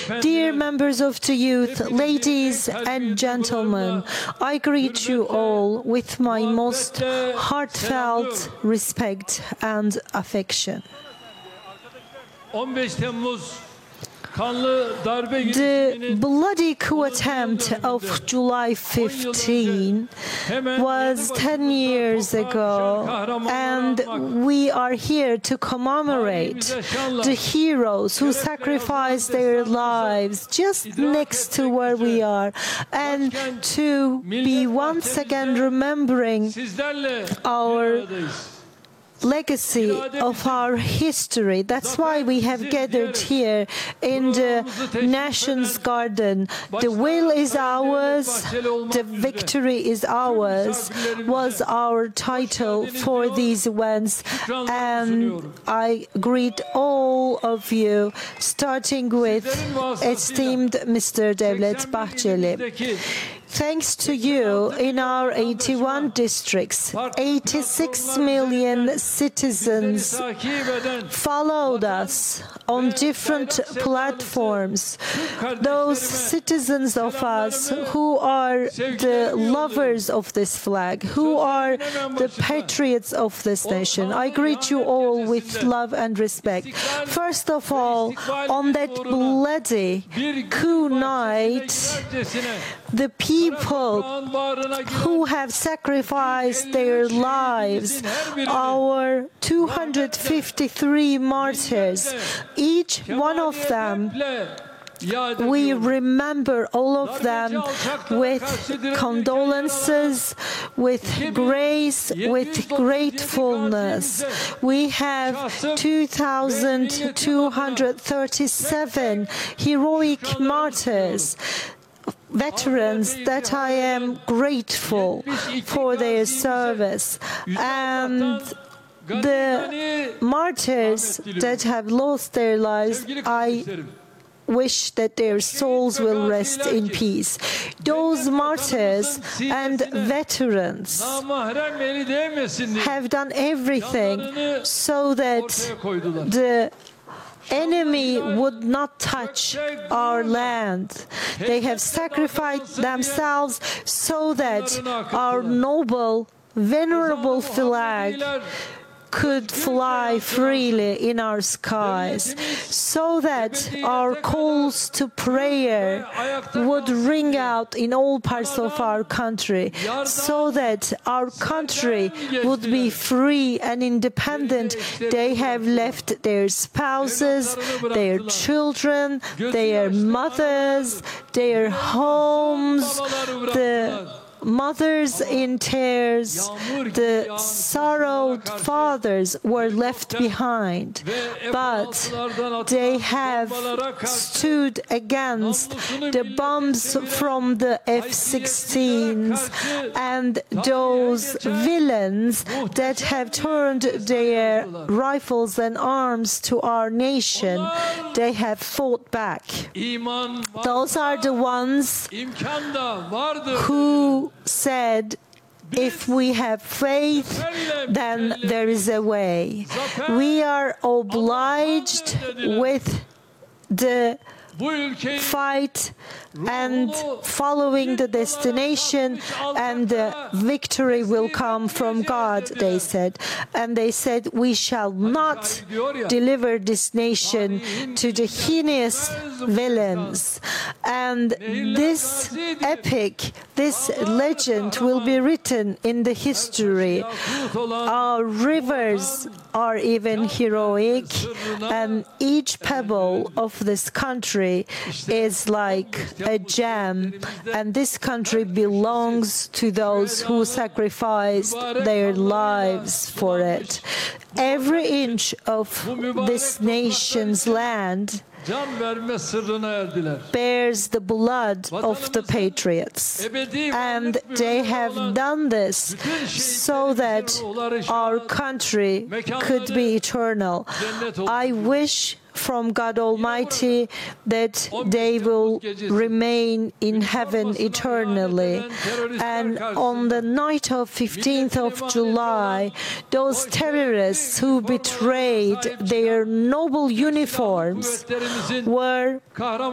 Dear members of the youth, ladies and gentlemen, I greet you all with my most heartfelt respect and affection. The bloody coup attempt of July 15 was 10 years ago, and we are here to commemorate the heroes who sacrificed their lives just next to where we are, and to be once again remembering our legacy of our history. That's why we have gathered here in the nation's garden. The will is ours, the victory is ours, was our title for these events. And I greet all of you, starting with esteemed Mr. Devlet Bahçeli. Thanks to you, in our 81 districts, 86 million citizens followed us on different platforms. Those citizens of us who are the lovers of this flag, who are the patriots of this nation, I greet you all with love and respect. First of all, on that bloody coup night, the people who have sacrificed their lives, our 253 martyrs, each one of them, we remember all of them with condolences, with grace, with gratefulness. We have 2,237 heroic martyrs, veterans that I am grateful for their service, and the martyrs that have lost their lives, I wish that their souls will rest in peace. Those martyrs and veterans have done everything so that the enemy would not touch our land. They have sacrificed themselves so that our noble, venerable flag could fly freely in our skies, so that our calls to prayer would ring out in all parts of our country, so that our country would be free and independent. They have left their spouses, their children, their mothers, their homes, the mothers in tears, the sorrowed fathers were left behind, but they have stood against the bombs from the F-16s and those villains that have turned their rifles and arms to our nation. They have fought back. Those are the ones who said, if we have faith, then there is a way. We are obliged with the fight and following the destination, and the victory will come from God, they said. And they said, we shall not deliver this nation to the heinous villains. And this epic, this legend will be written in the history. Our rivers are even heroic, and each pebble of this country is like a gem, and this country belongs to those who sacrificed their lives for it. Every inch of this nation's land bears the blood of the patriots, and they have done this so that our country could be eternal. I wish from God Almighty that they will remain in heaven eternally. And on the night of 15th of July, those terrorists who betrayed their noble uniforms were